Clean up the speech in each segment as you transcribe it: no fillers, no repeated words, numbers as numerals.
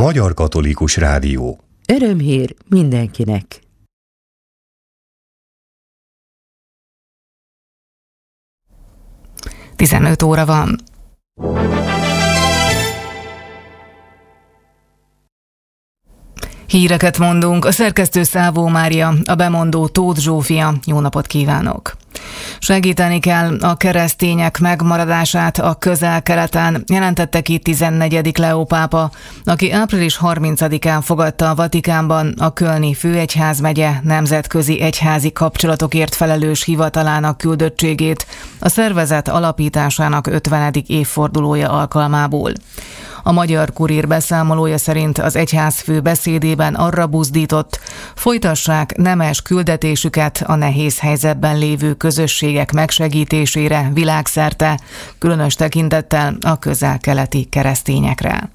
Magyar Katolikus Rádió. Örömhír mindenkinek! Tizenöt óra van. Híreket mondunk, a szerkesztő Szávó Mária, a bemondó Tóth Zsófia. Jó napot kívánok! Segíteni kell a keresztények megmaradását a Közel-Keleten, jelentette ki 14. Leó pápa, aki április 30-án fogadta a Vatikánban a kölni főegyházmegye nemzetközi egyházi kapcsolatokért felelős hivatalának küldöttségét a szervezet alapításának 50. évfordulója alkalmából. A Magyar Kurír beszámolója szerint az egyházfő beszédében arra buzdított, folytassák nemes küldetésüket a nehéz helyzetben lévő közösségek megsegítésére világszerte, különös tekintettel a közel-keleti keresztényekre.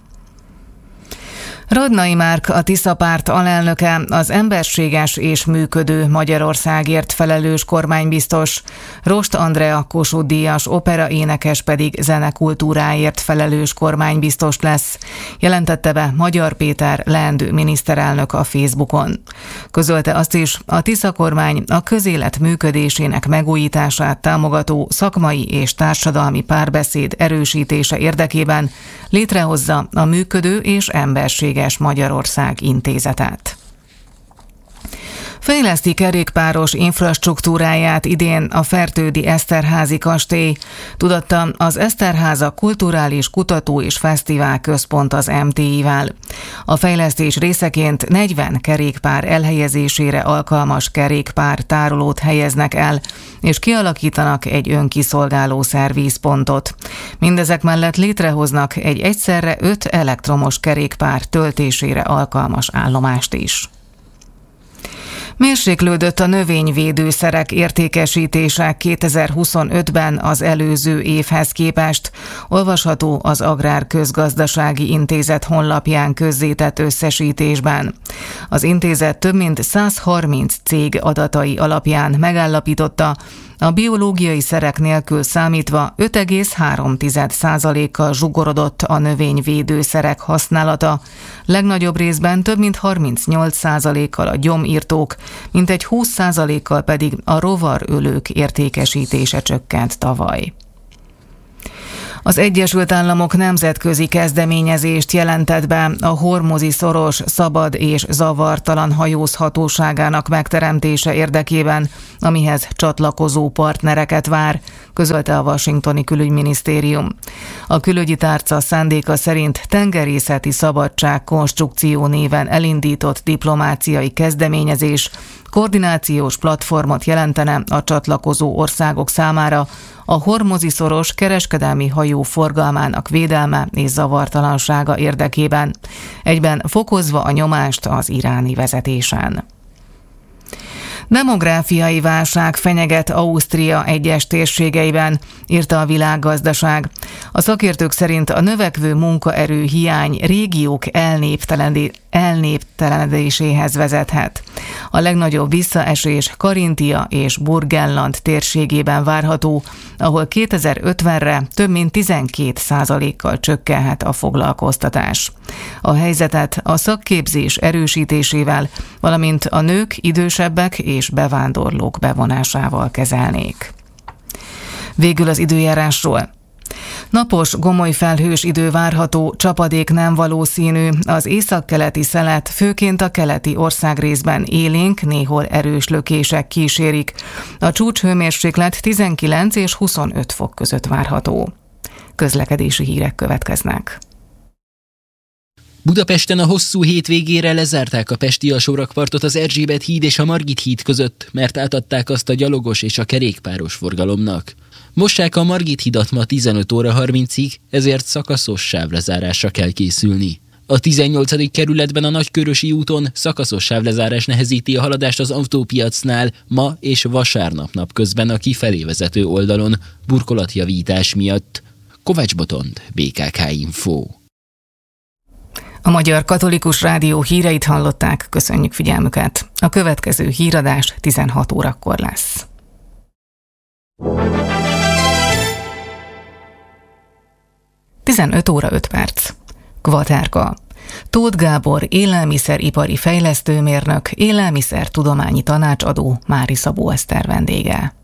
Radnai Márk, a Tisza Párt alelnöke, az emberséges és működő Magyarországért felelős kormánybiztos, Rost Andrea Kossuth-díjas operaénekes pedig zenekultúráért felelős kormánybiztos lesz, jelentette be Magyar Péter leendő miniszterelnök a Facebookon. Közölte azt is, a Tisza kormány a közélet működésének megújítását támogató szakmai és társadalmi párbeszéd erősítése érdekében létrehozza a Működő és Emberséges Magyarország intézetet. Fejleszti kerékpáros infrastruktúráját idén a Fertődi Eszterházy kastély, tudatta az Eszterháza Kulturális Kutató és Fesztivál Központ az MTI-vel. A fejlesztés részeként 40 kerékpár elhelyezésére alkalmas kerékpár tárolót helyeznek el, és kialakítanak egy önkiszolgáló szervízpontot. Mindezek mellett létrehoznak egy egyszerre 5 elektromos kerékpár töltésére alkalmas állomást is. Mérséklődött a növényvédőszerek értékesítése 2025-ben az előző évhez képest, olvasható az Agrárközgazdasági Intézet honlapján közzétett összesítésben. Az intézet több mint 130 cég adatai alapján megállapította, a biológiai szerek nélkül számítva 5,3%-kal zsugorodott a növényvédőszerek használata, legnagyobb részben több mint 38%-kal a gyomírtók, mintegy 20%-kal pedig a rovarölők értékesítése csökkent tavaly. Az Egyesült Államok nemzetközi kezdeményezést jelentett be a Hormuzi-szoros szabad és zavartalan hajózhatóságának megteremtése érdekében, amihez csatlakozó partnereket vár, közölte a washingtoni külügyminisztérium. A külügyi tárca szándéka szerint tengerészeti szabadság konstrukció néven elindított diplomáciai kezdeményezés koordinációs platformot jelentene a csatlakozó országok számára a Hormuzi-szoros kereskedelmi hajó forgalmának védelme és zavartalansága érdekében, egyben fokozva a nyomást az iráni vezetésen. Demográfiai válság fenyeget Ausztria egyes térségeiben, írta a Világgazdaság. A szakértők szerint a növekvő munkaerő hiány régiók elnéptelenedéséhez vezethet. A legnagyobb visszaesés Karintia és Burgenland térségében várható, ahol 2050-re több mint 12%-kal csökkenhet a foglalkoztatás. A helyzetet a szakképzés erősítésével, valamint a nők, idősebbek és bevándorlók bevonásával kezelnék. Végül az időjárásról. Napos, gomoly felhős idő várható, csapadék nem valószínű, az északkeleti szelet főként a keleti országrészben élénk, néhol erős lökések kísérik. A csúcshőmérséklet 19 és 25 fok között várható. Közlekedési hírek következnek. Budapesten a hosszú hétvégére lezárták a pesti alsórakpartot az Erzsébet híd és a Margit híd között, mert átadták azt a gyalogos és a kerékpáros forgalomnak. Mossák a Margit hidat ma 15 óra 30-ig, ezért szakaszos sávlezárásra kell készülni. A 18. kerületben a Nagykörösi úton szakaszos sávlezárás nehezíti a haladást az autópiacnál ma és vasárnap napközben a kifelé vezető oldalon burkolatjavítás miatt. Kovács Botond, BKK Info. A Magyar Katolikus Rádió híreit hallották, köszönjük figyelmüket. A következő híradás 16 órakor lesz. ...15 óra 5 perc. Kvaterka. Tóth Gábor élelmiszeripari fejlesztőmérnök, élelmiszertudományi tanácsadó, Mári Szabó Eszter vendége.